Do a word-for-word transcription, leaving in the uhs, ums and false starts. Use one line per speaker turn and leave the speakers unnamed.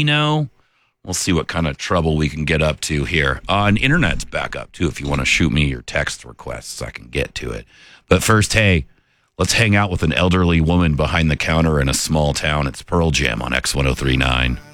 me know. We'll see what kind of trouble we can get up to here. Uh, and internet's back up, too, if you want to shoot me your text requests. I can get to it. But first, hey, let's hang out with an elderly woman behind the counter in a small town. It's Pearl Jam on X ten thirty-nine.